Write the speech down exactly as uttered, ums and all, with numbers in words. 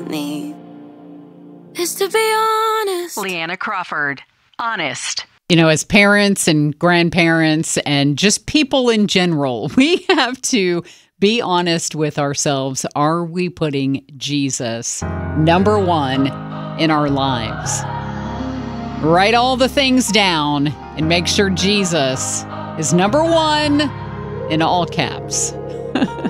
need is to be honest. Leanna Crawford, Honest. You know, as parents and grandparents and just people in general, we have to be honest with ourselves. Are we putting Jesus number one in our lives? Write all the things down and make sure Jesus is number one in all caps.